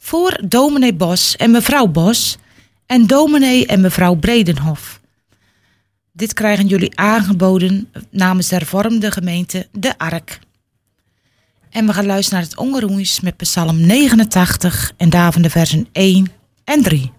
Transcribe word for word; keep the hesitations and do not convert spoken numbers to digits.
voor dominee Bos en mevrouw Bos en dominee en mevrouw Bredenhof. Dit krijgen jullie aangeboden namens de hervormde gemeente De Ark. En we gaan luisteren naar het Ongeroeis met Psalm negenentachtig en daarvan de versen één en drie.